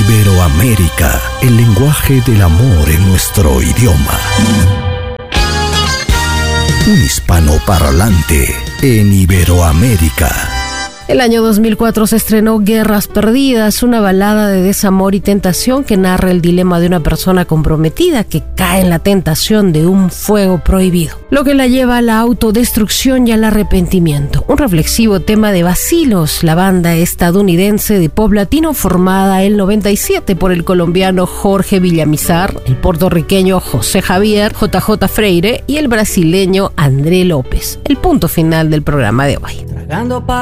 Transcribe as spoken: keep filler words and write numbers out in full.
Iberoamérica, el lenguaje del amor en nuestro idioma. Un hispanoparlante en Iberoamérica. El año dos mil cuatro se estrenó Guerras Perdidas, una balada de desamor y tentación que narra el dilema de una persona comprometida que cae en la tentación de un fuego prohibido, lo que la lleva a la autodestrucción y al arrepentimiento. Un reflexivo tema de Vacilos, la banda estadounidense de pop latino formada en noventa y siete por el colombiano Jorge Villamizar, el puertorriqueño José Javier, J J Freire y el brasileño André López. El punto final del programa de hoy.